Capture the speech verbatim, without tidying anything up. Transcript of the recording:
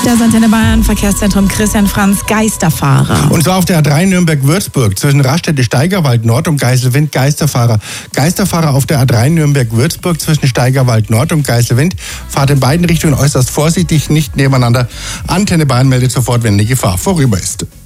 Das Antenne Bayern Verkehrszentrum Christian Franz, Geisterfahrer. Und zwar auf der A drei Nürnberg-Würzburg zwischen Raststätte-Steigerwald Nord und Geiselwind Geisterfahrer. Geisterfahrer auf der A drei Nürnberg-Würzburg zwischen Steigerwald Nord und Geiselwind. Fahrt in beiden Richtungen äußerst vorsichtig, nicht nebeneinander. Antenne Bayern meldet sofort, wenn die Gefahr vorüber ist.